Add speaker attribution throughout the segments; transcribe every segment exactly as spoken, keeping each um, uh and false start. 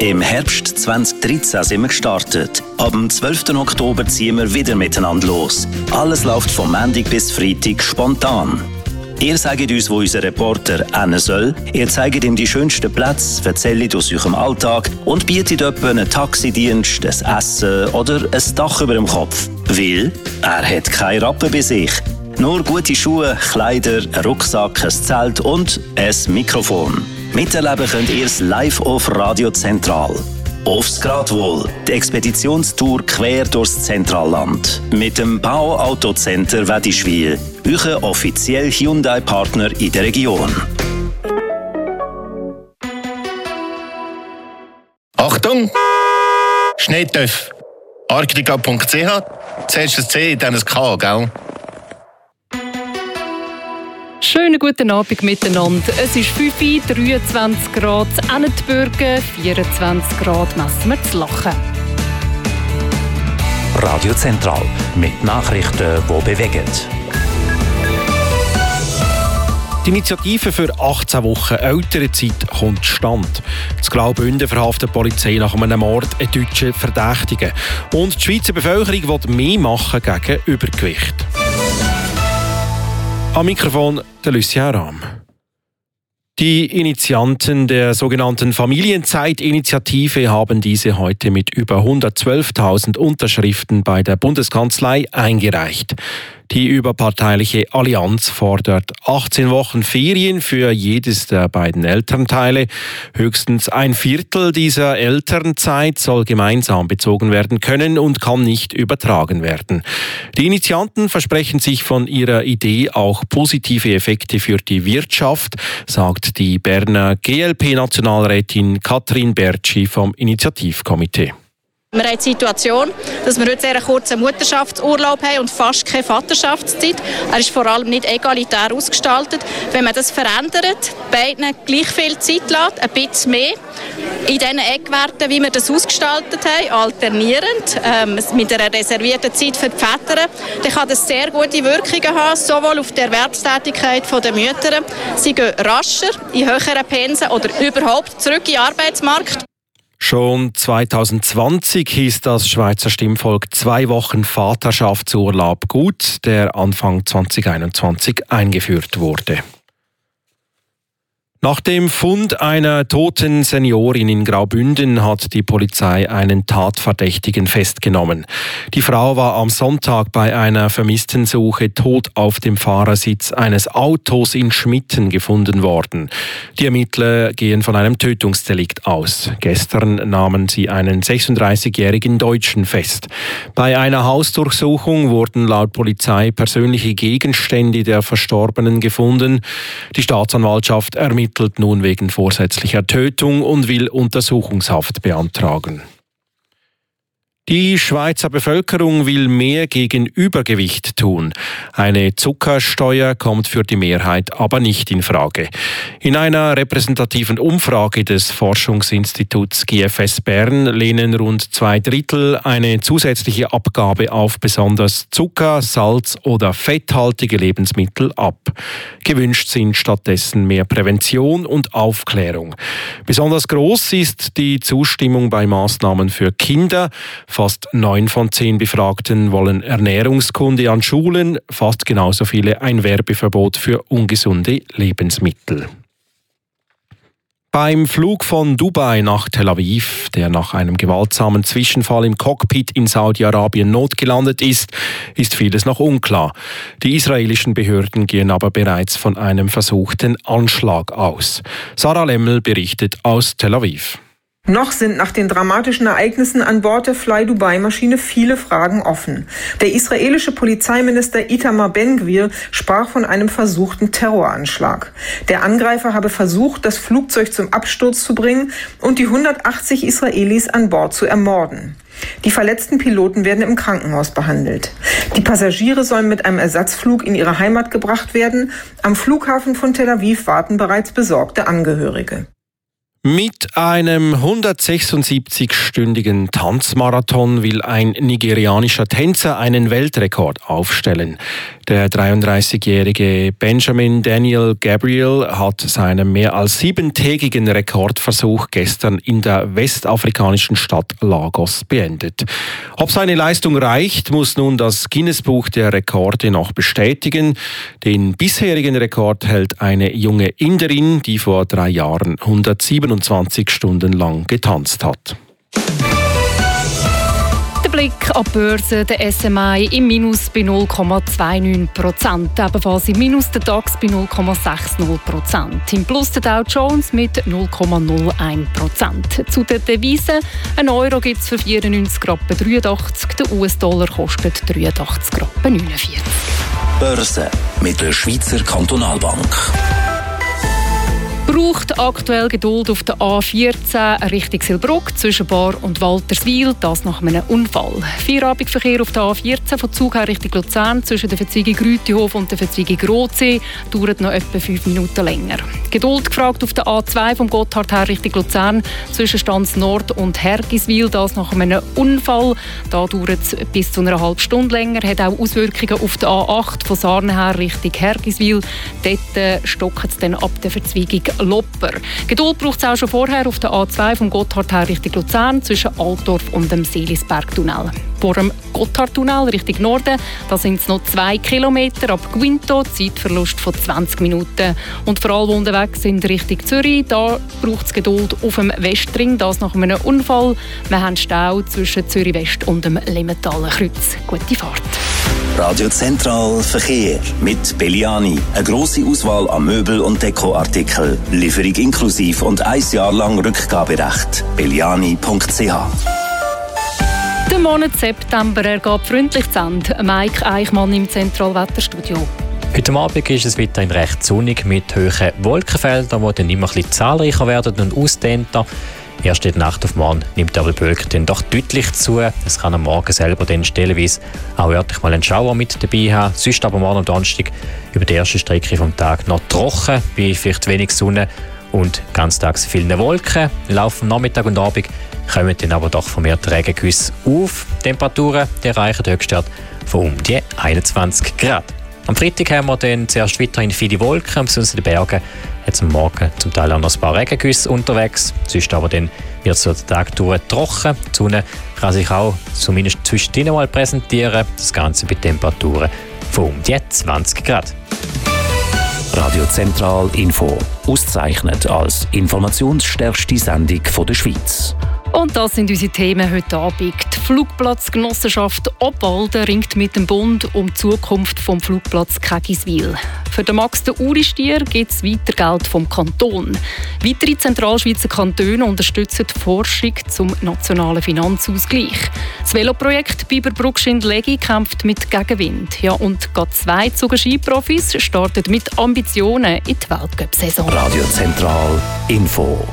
Speaker 1: Im Herbst zwanzig dreizehn sind wir gestartet. Ab dem zwölften Oktober ziehen wir wieder miteinander los. Alles läuft vom Montag bis Freitag spontan. Ihr sagt uns, wo unser Reporter hin soll, ihr zeigt ihm die schönsten Plätze, erzählt aus eurem Alltag und bietet etwa einen Taxidienst, ein Essen oder ein Dach über dem Kopf. Weil er hat keine Rappen bei sich. Nur gute Schuhe, Kleider, ein Rucksack, ein Zelt und ein Mikrofon. Miterleben könnt ihr es live auf Radio Zentral. Aufs Gradwohl, die Expeditionstour quer durchs Zentralland. Mit dem Bau Auto Center Wedischwil, euer offiziell Hyundai-Partner in der Region.
Speaker 2: Achtung! Schneetöff. architecture punkt c h. Zuerst ein C, dann ein K, gell?
Speaker 3: Schönen guten Abend miteinander. Es ist fünf Uhr, dreiundzwanzig Grad, Ennetbürgen, vierundzwanzig Grad, messen wir zu lachen.
Speaker 1: Radio Zentral mit Nachrichten, die bewegen.
Speaker 4: Die Initiative für achtzehn Wochen Elternzeit kommt zustande. In Graubünden verhaftet die Polizei nach einem Mord einen deutschen Verdächtigen. Und die Schweizer Bevölkerung will mehr machen gegen Übergewicht. Am Mikrofon der Lucien Rahm. Die Initianten der sogenannten Familienzeit-Initiative haben diese heute mit über hundertzwölftausend Unterschriften bei der Bundeskanzlei eingereicht. Die überparteiliche Allianz fordert achtzehn Wochen Ferien für jedes der beiden Elternteile. Höchstens ein Viertel dieser Elternzeit soll gemeinsam bezogen werden können und kann nicht übertragen werden. Die Initianten versprechen sich von ihrer Idee auch positive Effekte für die Wirtschaft, sagt die Berner G L P-Nationalrätin Katrin Bertschi vom Initiativkomitee.
Speaker 5: Wir haben die Situation, dass wir heute sehr einen kurzen Mutterschaftsurlaub haben und fast keine Vaterschaftszeit. Er ist vor allem nicht egalitär ausgestaltet. Wenn man das verändert, beiden gleich viel Zeit lässt, ein bisschen mehr, in diesen Eckwerten, wie wir das ausgestaltet haben, alternierend, ähm, mit einer reservierten Zeit für die Väter, dann kann das sehr gute Wirkungen haben, sowohl auf die Erwerbstätigkeit der Mütter. Sie gehen rascher, in höheren Pensen oder überhaupt zurück in den Arbeitsmarkt.
Speaker 4: Schon zwanzig zwanzig hieß das Schweizer Stimmvolk zwei Wochen Vaterschaftsurlaub gut, der Anfang zwanzig einundzwanzig eingeführt wurde. Nach dem Fund einer toten Seniorin in Graubünden hat die Polizei einen Tatverdächtigen festgenommen. Die Frau war am Sonntag bei einer Vermisstensuche tot auf dem Fahrersitz eines Autos in Schmitten gefunden worden. Die Ermittler gehen von einem Tötungsdelikt aus. Gestern nahmen sie einen sechsunddreißigjährigen Deutschen fest. Bei einer Hausdurchsuchung wurden laut Polizei persönliche Gegenstände der Verstorbenen gefunden. Die Staatsanwaltschaft ermittelt nun wegen vorsätzlicher Tötung und will Untersuchungshaft beantragen. Die Schweizer Bevölkerung will mehr gegen Übergewicht tun. Eine Zuckersteuer kommt für die Mehrheit aber nicht in Frage. In einer repräsentativen Umfrage des Forschungsinstituts G F S Bern lehnen rund zwei Drittel eine zusätzliche Abgabe auf besonders Zucker-, Salz- oder fetthaltige Lebensmittel ab. Gewünscht sind stattdessen mehr Prävention und Aufklärung. Besonders groß ist die Zustimmung bei Maßnahmen für Kinder. Fast neun von zehn Befragten wollen Ernährungskunde an Schulen, fast genauso viele ein Werbeverbot für ungesunde Lebensmittel. Beim Flug von Dubai nach Tel Aviv, der nach einem gewaltsamen Zwischenfall im Cockpit in Saudi-Arabien notgelandet ist, ist vieles noch unklar. Die israelischen Behörden gehen aber bereits von einem versuchten Anschlag aus. Sarah Lemmel berichtet aus Tel Aviv.
Speaker 6: Noch sind nach den dramatischen Ereignissen an Bord der Fly Dubai-Maschine viele Fragen offen. Der israelische Polizeiminister Itamar Ben-Gvir sprach von einem versuchten Terroranschlag. Der Angreifer habe versucht, das Flugzeug zum Absturz zu bringen und die hundertachtzig Israelis an Bord zu ermorden. Die verletzten Piloten werden im Krankenhaus behandelt. Die Passagiere sollen mit einem Ersatzflug in ihre Heimat gebracht werden. Am Flughafen von Tel Aviv warten bereits besorgte Angehörige.
Speaker 4: Mit einem hundertsechsundsiebzig-stündigen Tanzmarathon will ein nigerianischer Tänzer einen Weltrekord aufstellen. Der dreiunddreißigjährige Benjamin Daniel Gabriel hat seinen mehr als siebentägigen Rekordversuch gestern in der westafrikanischen Stadt Lagos beendet. Ob seine Leistung reicht, muss nun das Guinness-Buch der Rekorde noch bestätigen. Den bisherigen Rekord hält eine junge Inderin, die vor drei Jahren hundertsiebenundzwanzig Stunden lang getanzt hat.
Speaker 3: Blick an die Börse, der S M I im Minus bei null Komma neunundzwanzig Prozent, ebenfalls im Minus der DAX bei null Komma sechzig Prozent, im Plus der Dow Jones mit null Komma null eins Prozent. Zu den Devisen, ein Euro gibt es für vierundneunzig Rappen dreiundachtzig, der U S-Dollar kostet dreiundachtzig Rappen neunundvierzig.
Speaker 1: Börse mit der Schweizer Kantonalbank.
Speaker 3: Braucht aktuell Geduld auf der A vierzehn Richtung Silbruck zwischen Bar und Walterswil, das nach einem Unfall. Feierabendverkehr auf der A vierzehn von Zug her Richtung Luzern zwischen der Verzweigung Rütihof und der Verzweigung Rotsee dauert noch etwa fünf Minuten länger. Geduld gefragt auf der A zwei vom Gotthard her Richtung Luzern zwischen Stanz Nord und Hergiswil, das nach einem Unfall. Da dauert es bis zu einer halben Stunde länger, hat auch Auswirkungen auf der A acht von Sarnen her Richtung Hergiswil. Dort äh, stockt es dann ab der Verzweigung Lopper. Geduld braucht es auch schon vorher auf der A zwei vom Gotthard her Richtung Luzern zwischen Altdorf und dem Seelisbergtunnel. Vor dem Gotthardtunnel Richtung Norden, da sind es noch zwei Kilometer ab Guinto, Zeitverlust von zwanzig Minuten. Und vor allem unterwegs sind Richtung Zürich, da braucht es Geduld auf dem Westring, das nach einem Unfall. Wir haben Stau zwischen Zürich West und dem Lemmentaler Kreuz. Gute Fahrt.
Speaker 1: Radio Zentral Verkehr mit Belliani. Eine grosse Auswahl an Möbel- und Dekoartikeln. Lieferung inklusiv und ein Jahr lang Rückgaberecht. belliani punkt c h.
Speaker 3: Der Monat September er geht freundlich zu Ende. Mike Eichmann im Zentralwetterstudio.
Speaker 7: Heute Abend ist es weiterhin recht sonnig mit hohen Wolkenfeldern, die dann immer ein bisschen zahlreicher werden und ausdehnter. Erst in der Nacht auf morgen nimmt aber die Wolke dann doch deutlich zu. Es kann am Morgen selber dann stellenweise auch örtlich mal einen Schauer mit dabei haben. Sonst aber morgen und Donnerstag über die erste Strecke vom Tag noch trocken, bei vielleicht wenig Sonne und ganztags viele Wolken. Im Laufe des Nachmittag und Abend kommen dann aber doch vermehrt Regengüsse auf. Die Temperaturen die erreichen den Höchstwert von um die einundzwanzig Grad. Am Freitag haben wir dann zuerst weiterhin viele Wolken, besonders in den Bergen hat es am Morgen zum Teil auch noch ein paar Regengüsse unterwegs. Sonst aber dann wird es so den Tag durch trocken. Die Sonne kann sich auch zumindest zwischendrin mal präsentieren. Das Ganze bei Temperaturen von um die zwanzig Grad.
Speaker 1: Radio Zentral Info. Ausgezeichnet als informationsstärkste Sendung der Schweiz.
Speaker 3: Und das sind unsere Themen heute Abend. Die Flugplatzgenossenschaft Obwalden ringt mit dem Bund um die Zukunft vom Flugplatz Kägiswil. Für den Max de Uri-Stier gibt es weiter Geld vom Kanton. Weitere Zentralschweizer Kantone unterstützen die Forschung zum nationalen Finanzausgleich. Das Veloprojekt Biberbrückschindlegi kämpft mit Gegenwind. Ja, und gerade zwei Zuger-Skiprofis starten mit Ambitionen in die Weltcup-Saison.
Speaker 1: Radio Zentral Info.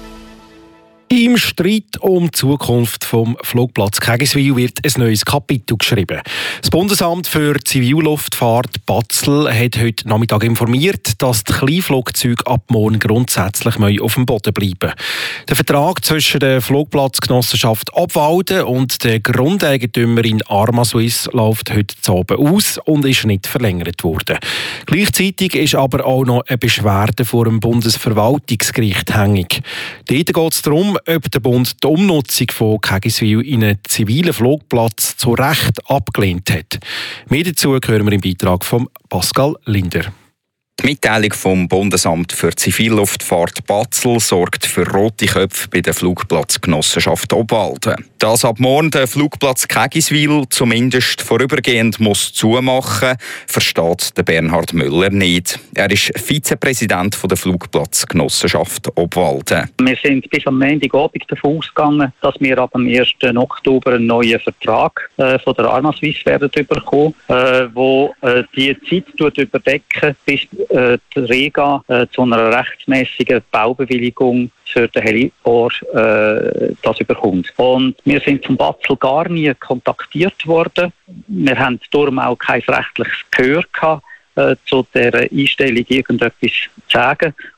Speaker 4: Im Streit um die Zukunft vom Flugplatz Kägiswil wird ein neues Kapitel geschrieben. Das Bundesamt für Zivilluftfahrt Batzel hat heute Nachmittag informiert, dass die Kleinflugzeuge ab morgen grundsätzlich auf dem Boden bleiben. Der Vertrag zwischen der Flugplatzgenossenschaft Obwalden und der Grundeigentümerin Arma Suisse läuft heute Abend aus und ist nicht verlängert worden. Gleichzeitig ist aber auch noch eine Beschwerde vor dem Bundesverwaltungsgericht hängig. Dort geht es darum, ob der Bund die Umnutzung von Kägiswil in einen zivilen Flugplatz zu Recht abgelehnt hat. Mehr dazu hören wir im Beitrag von Pascal Linder.
Speaker 8: Die Mitteilung vom Bundesamt für Zivilluftfahrt Batzel sorgt für rote Köpfe bei der Flugplatzgenossenschaft Obwalden. Dass ab morgen der Flugplatz Kägiswil zumindest vorübergehend muss zumachen, versteht der Bernhard Müller nicht. Er ist Vizepräsident der Flugplatzgenossenschaft Obwalden.
Speaker 9: Wir sind bis am Montagabend davon ausgegangen, dass wir ab dem ersten Oktober einen neuen Vertrag äh, von der Arma Suisse werden bekommen, äh, wo äh, die Zeit überdecken, bis äh, die Rega äh, zu einer rechtmäßigen Baubewilligung für den Heliport äh, das überkommt. Und wir sind vom Batzel gar nie kontaktiert worden. Wir haben darum auch kein rechtliches Gehör gehabt, äh, zu dieser Einstellung irgendetwas zu sagen.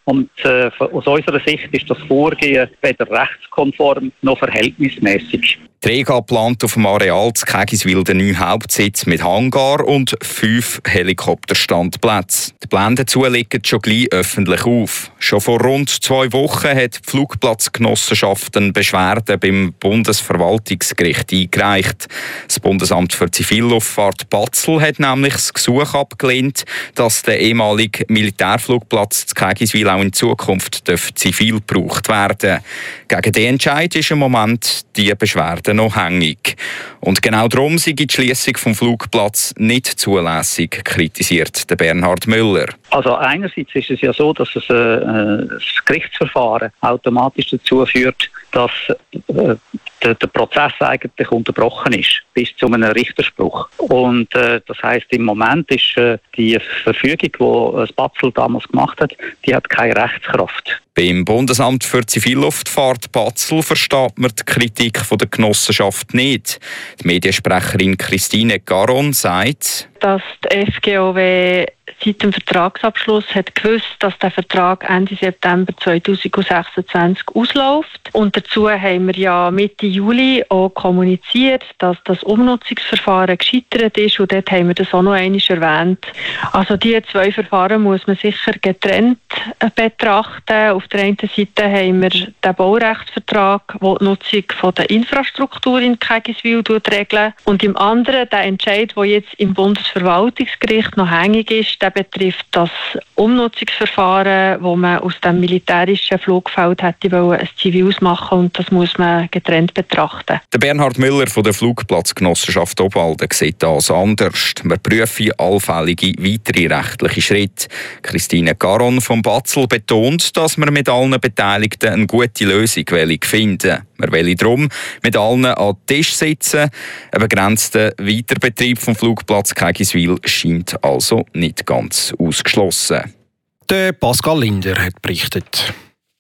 Speaker 9: Und äh, aus unserer Sicht ist das Vorgehen weder rechtskonform noch verhältnismäßig.
Speaker 8: Träger plant auf dem Areal zu Kägiswil den neuen Hauptsitz mit Hangar und fünf Helikopterstandplätzen. Die Pläne dazu liegen schon gleich öffentlich auf. Schon vor rund zwei Wochen hat die Flugplatzgenossenschaft eine Beschwerde beim Bundesverwaltungsgericht eingereicht. Das Bundesamt für Zivilluftfahrt Batzel hat nämlich das Gesuch abgelehnt, dass der ehemalige Militärflugplatz zu Kägiswil auch in Zukunft zivil gebraucht werden darf. Gegen den Entscheid ist im Moment die Beschwerde noch hängig. Und genau darum sei die Schliessung vom Flugplatz nicht zulässig, kritisiert der Bernhard Müller.
Speaker 9: Also einerseits ist es ja so, dass es, äh, das Gerichtsverfahren automatisch dazu führt, dass äh, der, der Prozess eigentlich unterbrochen ist, bis zu einem Richterspruch. Und äh, das heisst, im Moment ist äh, die Verfügung, die das Batzel damals gemacht hat, die hat keine Rechtskraft.
Speaker 8: Beim Bundesamt für Zivilluftfahrt Batzel versteht man die Kritik von der Genossenschaft nicht. Die Mediensprecherin Christine Garon sagt,
Speaker 10: dass die F G O W seit dem Vertragsabschluss hat gewusst, dass der Vertrag Ende September zweitausendsechsundzwanzig ausläuft. Und dazu haben wir ja Mitte Juli auch kommuniziert, dass das Umnutzungsverfahren gescheitert ist. Und dort haben wir das auch noch einmal erwähnt. Also diese zwei Verfahren muss man sicher getrennt betrachten. Auf der einen Seite haben wir den Baurechtsvertrag, der die Nutzung von der Infrastruktur in Kägiswil regelt. Und im anderen der Entscheid, der jetzt im Bundesverwaltungsgericht noch hängig ist, der betrifft das Umnutzungsverfahren, wo man aus dem militärischen Flugfeld hätte ein ziviles machen, und das muss man getrennt betrachten.
Speaker 8: Der Bernhard Müller von der Flugplatzgenossenschaft Obwalden sieht das anders. Wir prüfen allfällige weitere rechtliche Schritte. Christine Garon vom Batzel betont, dass wir mit allen Beteiligten eine gute Lösung finden. Wir wollen darum mit allen an den Tisch sitzen. Ein begrenzter Weiterbetrieb vom Flugplatz Kägiswil scheint also nicht ganz ausgeschlossen.
Speaker 4: Der Pascal Linder hat berichtet.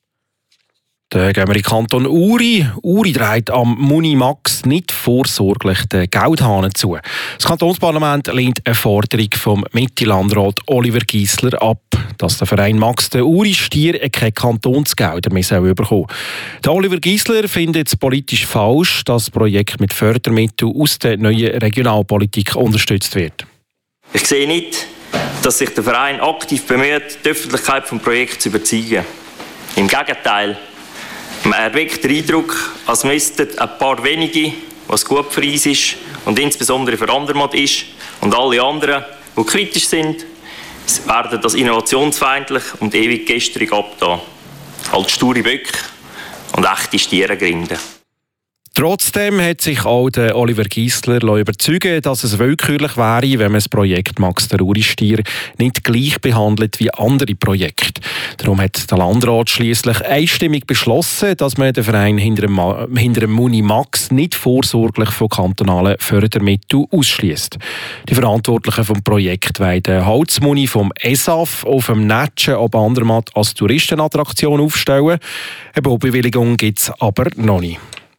Speaker 4: Dann gehen wir in den Kanton Uri. Uri dreht am Munimax nicht vorsorglich den Geldhahn zu. Das Kantonsparlament lehnt eine Forderung vom Mitte-Landrat Oliver Giesler ab, dass der Verein Max den Uri-Stier keine Kantonsgelder mehr bekommen soll. Der Oliver Giesler findet es politisch falsch, dass das Projekt mit Fördermitteln aus der neuen Regionalpolitik unterstützt wird.
Speaker 11: Ich sehe nicht, dass sich der Verein aktiv bemüht, die Öffentlichkeit vom Projekt zu überzeugen. Im Gegenteil, man erweckt den Eindruck, als müssten ein paar wenige, was gut für uns ist und insbesondere für Andermatt ist, und alle anderen, die kritisch sind, werden das innovationsfeindlich und ewig gestrig abtun. Als sture Böcke und echte Stierengrinde.
Speaker 4: Trotzdem hat sich auch der Oliver Giesler überzeugen, dass es willkürlich wäre, wenn man das Projekt Max der Uri-Stier nicht gleich behandelt wie andere Projekte. Darum hat der Landrat schliesslich einstimmig beschlossen, dass man den Verein hinter dem, hinter dem Muni Max nicht vorsorglich von kantonalen Fördermitteln ausschliesst. Die Verantwortlichen vom Projekt wollen den Holzmuni vom E S A F auf dem Netschen ob Andermatt als Touristenattraktion aufstellen. Eine Baubewilligung gibt es aber noch nicht.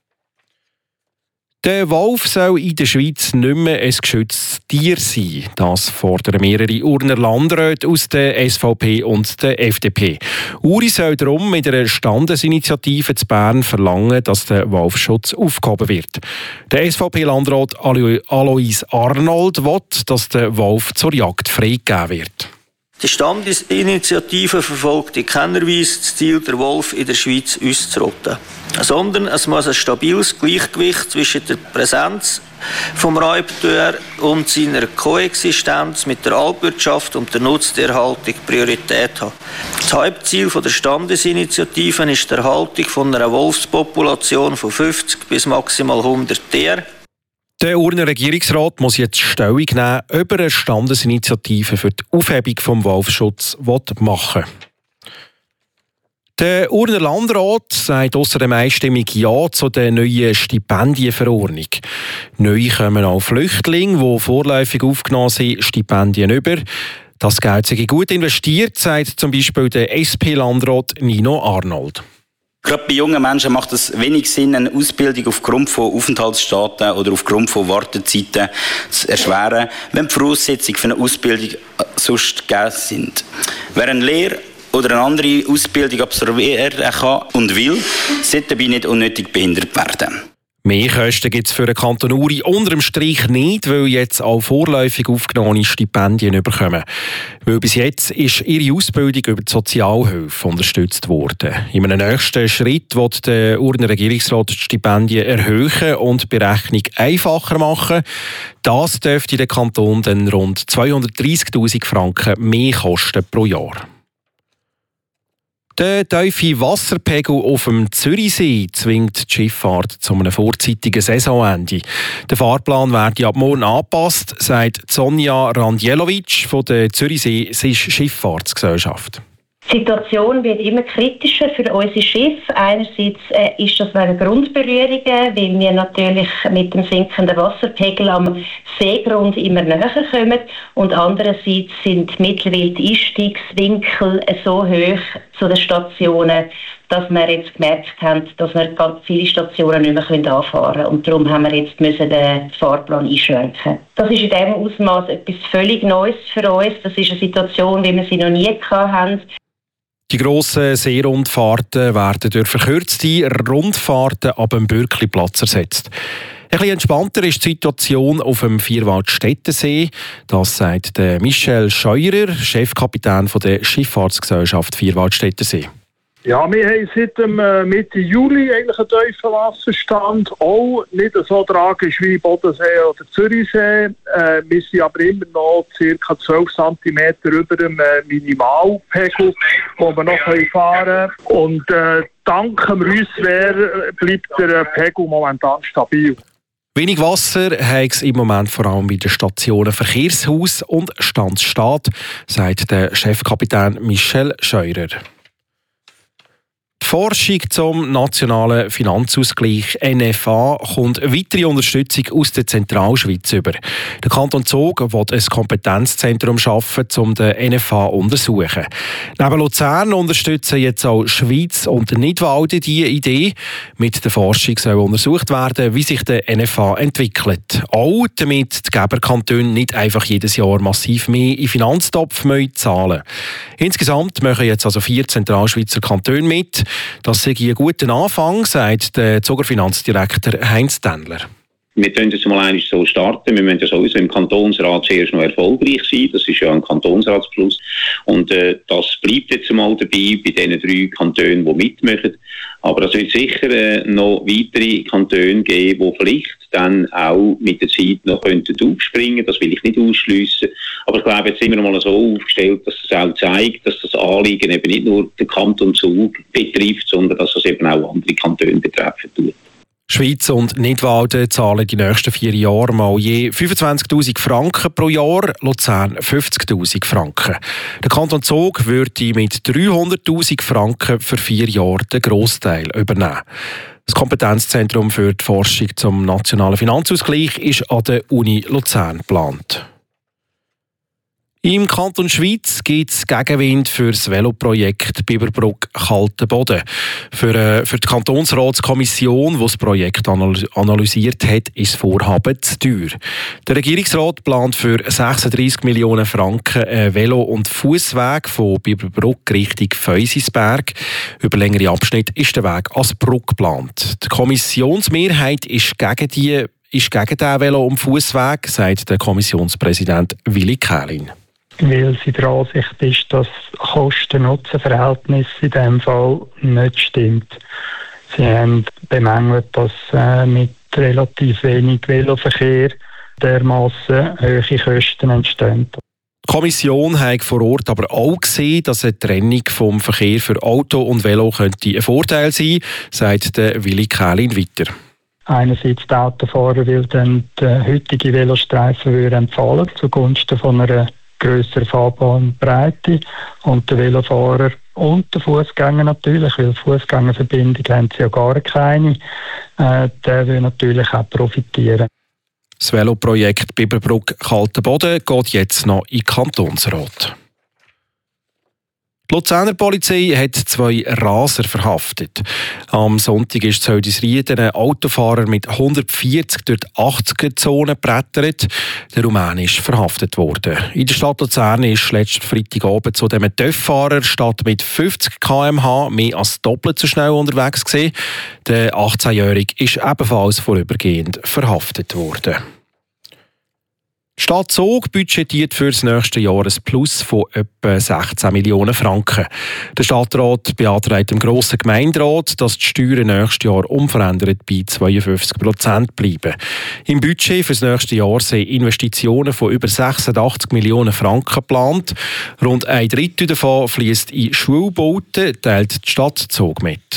Speaker 4: Der Wolf soll in der Schweiz nicht mehr ein geschütztes Tier sein. Das fordern mehrere Urner Landräte aus der S V P und der F D P. Uri soll darum mit einer Standesinitiative zu Bern verlangen, dass der Wolfschutz aufgehoben wird. Der S V P-Landrat Alo- Alois Arnold will, dass der Wolf zur Jagd freigegeben wird.
Speaker 12: Die Standesinitiative verfolgt in keiner Weise das Ziel, den Wolf in der Schweiz auszurotten. Sondern es muss ein stabiles Gleichgewicht zwischen der Präsenz vom Raubtier und seiner Koexistenz mit der Alpwirtschaft und der Nutztierhaltung Priorität haben. Das Hauptziel der Standesinitiative ist die Erhaltung von einer Wolfspopulation von fünfzig bis maximal hundert Tieren.
Speaker 4: Der Urner Regierungsrat muss jetzt Stellung nehmen, ob er eine Standesinitiative für die Aufhebung des Wolfschutzes machen will. Der Urner Landrat sagt außerdem einstimmig Ja zu der neuen Stipendienverordnung. Neu kommen auch Flüchtlinge, die vorläufig aufgenommen sind, Stipendien über. Das Geld sei gut investiert, sagt zum Beispiel der S P-Landrat Nino Arnold.
Speaker 13: Gerade bei jungen Menschen macht es wenig Sinn, eine Ausbildung aufgrund von Aufenthaltsstaaten oder aufgrund von Wartezeiten zu erschweren, wenn die Voraussetzungen für eine Ausbildung sonst gegeben sind. Wer eine Lehre oder eine andere Ausbildung absolvieren kann und will, sollte dabei nicht unnötig behindert werden.
Speaker 4: Mehr Kosten gibt es für den Kanton Uri unter dem Strich nicht, weil jetzt auch vorläufig aufgenommene Stipendien bekommen. Weil bis jetzt ist ihre Ausbildung über die Sozialhilfe unterstützt worden. In einem nächsten Schritt wird der Urner Regierungsrat die Stipendien erhöhen und die Berechnung einfacher machen. Das dürfte den Kanton dann rund zweihundertdreissigtausend Franken mehr kosten pro Jahr. Der tiefe Wasserpegel auf dem Zürichsee zwingt die Schifffahrt zu einem vorzeitigen Saisonende. Der Fahrplan werde ab morgen angepasst, sagt Sonja Randjelovic von der Zürichsee Schifffahrtsgesellschaft.
Speaker 14: Die Situation wird immer kritischer für unsere Schiffe. Einerseits äh, ist das wegen Grundberührungen, weil wir natürlich mit dem sinkenden Wasserpegel am Seegrund immer näher kommen. Und andererseits sind mittlerweile die Einstiegswinkel so hoch zu den Stationen, dass wir jetzt gemerkt haben, dass wir ganz viele Stationen nicht mehr anfahren können. Und darum haben wir jetzt müssen den Fahrplan einschränken. Das ist in diesem Ausmaß etwas völlig Neues für uns. Das ist eine Situation, wie wir sie noch nie hatten.
Speaker 4: Die grossen Seerundfahrten werden durch verkürzte Rundfahrten ab dem Bürkliplatz ersetzt. Ein bisschen entspannter ist die Situation auf dem Vierwaldstättensee. Das sagt Michel Scheurer, Chefkapitän der Schifffahrtsgesellschaft Vierwaldstättensee.
Speaker 15: Ja, wir haben seit dem, äh, Mitte Juli eigentlich einen tiefen Wasserstand. Auch nicht so tragisch wie Bodensee oder Zürichsee. Äh, wir sind aber immer noch ca. zwölf Zentimeter über dem äh, Minimalpegel, wo wir noch fahren können. Und äh, dank dem Reuswehr bleibt der äh, Pegel momentan stabil.
Speaker 4: Wenig Wasser hat es im Moment vor allem bei den Stationen Verkehrshaus und Standsstaat, sagt der Chefkapitän Michel Scheurer. Die Forschung zum nationalen Finanzausgleich N F A kommt weitere Unterstützung aus der Zentralschweiz über. Der Kanton Zug will ein Kompetenzzentrum schaffen, um den N F A zu untersuchen. Neben Luzern unterstützen jetzt auch Schweiz und Nidwalden diese Idee. Mit der Forschung soll untersucht werden, wie sich der N F A entwickelt. Auch damit die Geberkantone nicht einfach jedes Jahr massiv mehr in den Finanztopf zahlen müssen. Insgesamt machen jetzt also vier Zentralschweizer Kantone mit. Das sei ein guter Anfang, sagt der Zuger Finanzdirektor Heinz Dendler.
Speaker 16: Wir können jetzt mal einmal so starten. Wir müssen ja sowieso im Kantonsrat zuerst noch erfolgreich sein. Das ist ja ein Kantonsratsbeschluss. Und äh, das bleibt jetzt mal dabei bei diesen drei Kantonen, die mitmachen. Aber es wird sicher äh, noch weitere Kantone geben, die vielleicht dann auch mit der Zeit noch könnten aufspringen. Das will ich nicht ausschliessen. Aber ich glaube, jetzt sind wir mal so aufgestellt, dass es auch zeigt, dass das Anliegen eben nicht nur den Kanton Zug betrifft, sondern dass es eben auch andere Kantone betreffen tut.
Speaker 4: Schweiz und Nidwalden zahlen die nächsten vier Jahre mal je fünfundzwanzigtausend Franken pro Jahr, Luzern fünfzigtausend Franken. Der Kanton Zug würde mit dreihunderttausend Franken für vier Jahre den Grossteil übernehmen. Das Kompetenzzentrum für die Forschung zum nationalen Finanzausgleich ist an der Uni Luzern geplant. Im Kanton Schweiz gibt es Gegenwind für das Veloprojekt Biberbrück-Kaltenboden. Für, äh, für die Kantonsratskommission, die das Projekt analysiert hat, ist das Vorhaben zu teuer. Der Regierungsrat plant für sechsunddreissig Millionen Franken einen Velo- und Fußweg von Biberbrück Richtung Feusisberg. Über längere Abschnitte ist der Weg als Brücke geplant. Die Kommissionsmehrheit ist gegen die ist gegen den Velo- und Fußweg, sagt der Kommissionspräsident Willi Kählin.
Speaker 17: Weil sie der Ansicht ist, dass das Kosten-Nutzen-Verhältnis in diesem Fall nicht stimmt. Sie haben bemängelt, dass äh, mit relativ wenig Veloverkehr dermassen hohe Kosten entstehen.
Speaker 4: Die Kommission hat vor Ort aber auch gesehen, dass eine Trennung vom Verkehr für Auto und Velo könnte ein Vorteil sein, sagt der Willi Kählin weiter.
Speaker 17: Einerseits die Autofahrer, weil dann die heutige Velostreifen empfehlen zugunsten von einer grössere Fahrbahnbreite, und der Velofahrer und der Fußgänger natürlich, weil Fußgängerverbindung haben sie ja gar keine, äh, der will natürlich auch profitieren.
Speaker 4: Das Veloprojekt Biberbrück-Kaltenboden geht jetzt noch in den Kantonsrat. Die Luzerner Polizei hat zwei Raser verhaftet. Am Sonntag ist in Zöldisrieden ein Autofahrer mit hundertvierzig durch die achtziger-Zone gebrettert. Der Rumän ist verhaftet worden. In der Stadt Luzern ist letzten Freitagabend zu dem TÜV-Fahrer statt mit fünfzig Kilometer pro Stunde mehr als doppelt so schnell unterwegs gewesen. Der achtzehnjährige ist ebenfalls vorübergehend verhaftet worden. Die Stadt Zug budgetiert für das nächste Jahr ein Plus von etwa sechzehn Millionen Franken. Der Stadtrat beantragt dem grossen Gemeinderat, dass die Steuern nächstes Jahr unverändert bei zweiundfünfzig Prozent bleiben. Im Budget für das nächste Jahr sind Investitionen von über sechsundachtzig Millionen Franken geplant. Rund ein Drittel davon fließt in Schulbauten, teilt die Stadt Zug mit.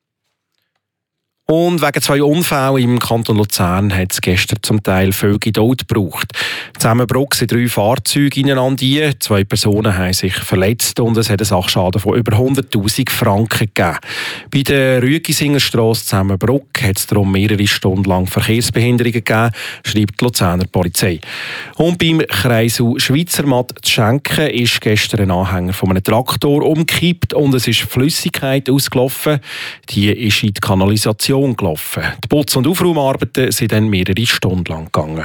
Speaker 4: Und wegen zwei Unfällen im Kanton Luzern hat es gestern zum Teil viel Geduld gebraucht. Zusammenbrochen sind drei Fahrzeuge ineinander ein. Zwei Personen haben sich verletzt und es hat einen Sachschaden von über hunderttausend Franken gegeben. Bei der Rüegisinger-Strasse Zusammenbrochen hat es darum mehrere Stunden lang Verkehrsbehinderungen gegeben, schreibt die Luzerner Polizei. Und beim Kreisel Schweizermatt zu Schenken ist gestern ein Anhänger von einem Traktor umgekippt und es ist Flüssigkeit ausgelaufen. Die ist in die Kanalisation gelaufen. Die Putz- und Aufraumarbeiten sind dann mehrere Stunden lang gegangen.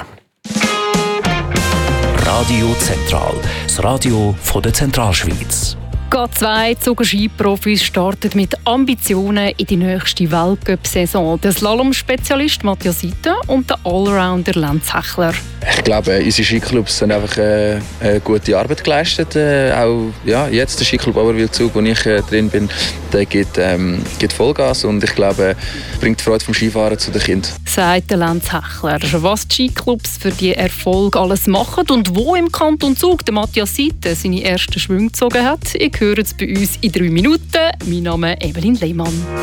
Speaker 1: Radio Zentral, das Radio von der Zentralschweiz.
Speaker 3: G zwei Zuger Skiprofis startet mit Ambitionen in die nächste Weltcup-Saison. Der Slalom-Spezialist Matthias Seiter und der Allrounder Lenz Hechler.
Speaker 18: Ich glaube, unsere Skiclubs haben einfach äh, eine gute Arbeit geleistet. Äh, auch ja, jetzt der Skiclub Auerwil-Zug, wo ich äh, drin bin, der gibt, ähm, gibt Vollgas und ich glaube, bringt die Freude vom Skifahren zu den Kindern.
Speaker 3: Sagt der Lenz Hechler. Was die Skiclubs für die Erfolg alles machen und wo im Kanton Zug der Matthias Seiter seine ersten Schwünge gezogen hat, ihr hört es bei uns in drei Minuten. Mein Name ist Evelyn Lehmann.